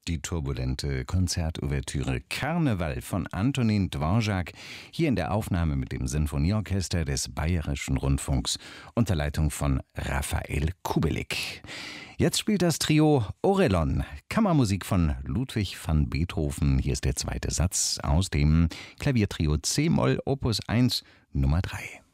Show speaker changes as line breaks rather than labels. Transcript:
die turbulente Konzertouvertüre Karneval von Antonín Dvořák, hier in der Aufnahme mit dem Sinfonieorchester des Bayerischen Rundfunks unter Leitung von Raphael Kubelik. Jetzt spielt das Trio Orelon, Kammermusik von Ludwig van Beethoven. Hier ist der zweite Satz aus dem Klaviertrio C-Moll Opus 1 Nummer 3.